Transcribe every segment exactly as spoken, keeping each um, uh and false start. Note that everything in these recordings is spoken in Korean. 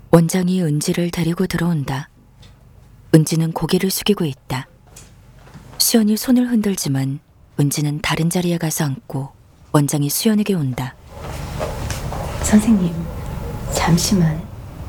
원장이 은지를 데리고 들어온다. 은지는 고개를 숙이고 있다. 수연이 손을 흔들지만 은지는 다른 자리에 가서 앉고 원장이 수연에게 온다. 선생님, 잠시만.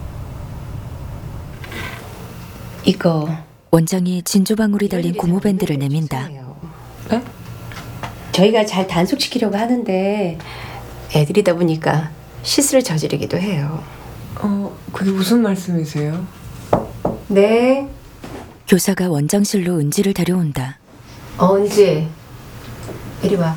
이거 원장이 진주방울이 달린 고무밴드를 내민다. 네? 저희가 잘 단속시키려고 하는데 애들이다 보니까 실수를 저지르기도 해요. 어, 그게 무슨 말씀이세요? 네. 교사가 원장실로 은지를 데려온다. 어, 은지, 이리 와.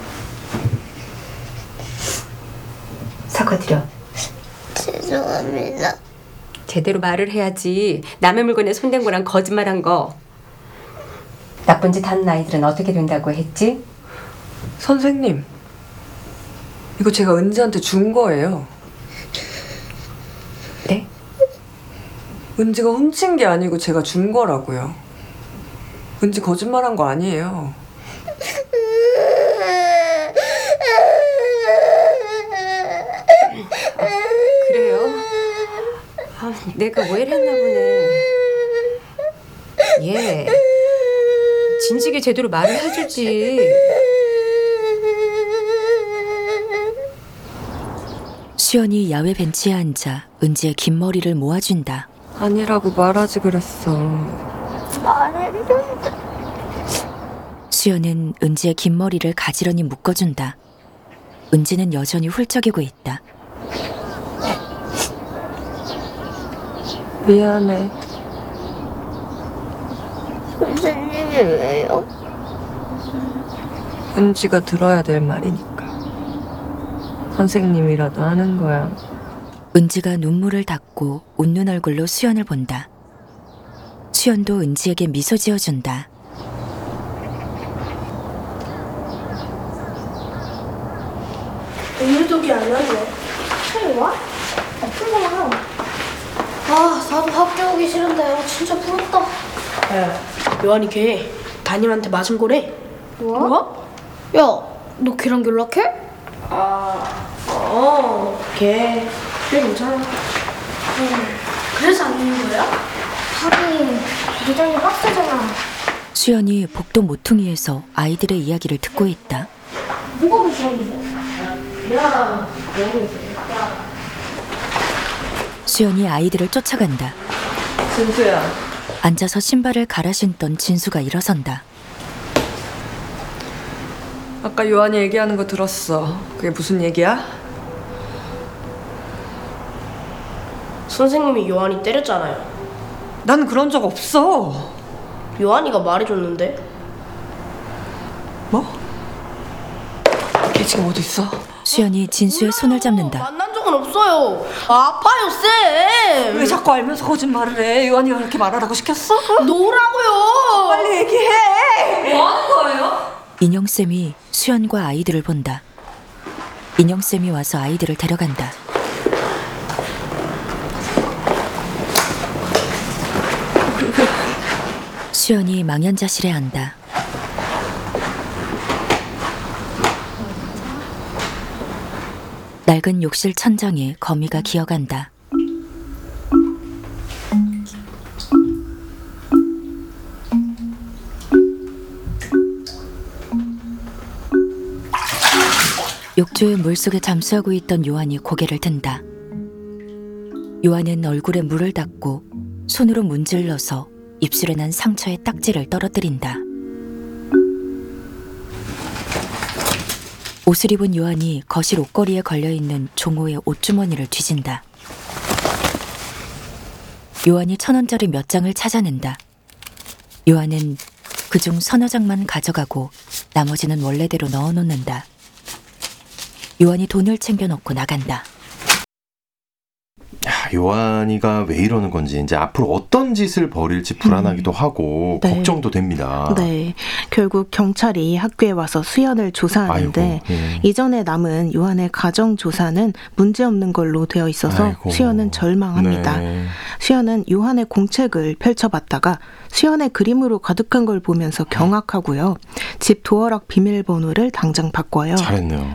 사과드려. 죄송합니다. 제대로 말을 해야지. 남의 물건에 손댄 거랑 거짓말한 거. 나쁜 짓 하는 아이들은 어떻게 된다고 했지? 선생님, 이거 제가 은지한테 준 거예요. 네? 은지가 훔친 게 아니고 제가 준 거라고요. 은지 거짓말한 거 아니에요. 아, 그래요? 아, 내가 오해를 했나 보네. 예. 진즉에 제대로 말을 해주지. 수연이 야외 벤치에 앉아 은지의 긴 머리를 모아준다. 아니라고 말하지 그랬어. 말해줬는데. 수연은 은지의 긴 머리를 가지런히 묶어준다. 은지는 여전히 훌쩍이고 있다. 미안해. 선생님이 왜요? 은지가 들어야 될 말이니까. 선생님이라도 하는 거야. 은지가 눈물을 닦고 웃는 얼굴로 수연을 본다. 수연도 은지에게 미소 지어준다. 오늘독이 안 왔네. 형 와? 아, 풀잖아. 아, 나도 학교 오기 싫은데 진짜 부럽다. 야, 요한이 걔 담임한테 맞은 거래. 뭐? 뭐? 야, 너 걔랑 연락해? 아, 어, 걔, 걔 괜찮아. 음, 그래서 안 있는 거야? 하긴 기장이 빡세잖아. 수연이 복도 모퉁이에서 아이들의 이야기를 듣고 있다. 뭐가 무서운데? 야, 모르겠어. 수연이 아이들을 쫓아간다. 진수야. 앉아서 신발을 갈아 신던 진수가 일어선다. 아까 요한이 얘기하는 거 들었어. 그게 무슨 얘기야? 선생님이 요한이 때렸잖아요. 난 그런 적 없어. 요한이가 말해줬는데. 뭐? 걔 지금 어디 있어? 수연이 진수의 손을 잡는다. 만난 적은 없어요. 아, 아파요, 쌤. 왜 자꾸 알면서 거짓말을 해? 요한이가 그렇게 말하라고 시켰어? 놓으라고요. 빨리 얘기해. 뭐 하는 거예요? 인형쌤이 수연과 아이들을 본다. 인형쌤이 와서 아이들을 데려간다. 수연이 망연자실해 앉다. 낡은 욕실 천장에 거미가 기어간다. 욕조의 물속에 잠수하고 있던 요한이 고개를 든다. 요한은 얼굴에 물을 닦고 손으로 문질러서 입술에 난 상처의 딱지를 떨어뜨린다. 옷을 입은 요한이 거실 옷걸이에 걸려있는 종호의 옷주머니를 뒤진다. 요한이 천 원짜리 몇 장을 찾아낸다. 요한은 그중 서너 장만 가져가고 나머지는 원래대로 넣어놓는다. 요한이 돈을 챙겨 넣고 나간다. 요한이가 왜 이러는 건지 이제 앞으로 어떤 짓을 벌일지 불안하기도 음. 하고 네. 걱정도 됩니다. 네, 결국 경찰이 학교에 와서 수연을 조사하는데 아이고, 예. 이전에 남은 요한의 가정 조사는 문제없는 걸로 되어 있어서 아이고. 수연은 절망합니다. 네. 수연은 요한의 공책을 펼쳐봤다가 수연의 그림으로 가득한 걸 보면서 경악하고요. 집 도어락 비밀번호를 당장 바꿔요. 잘했네요.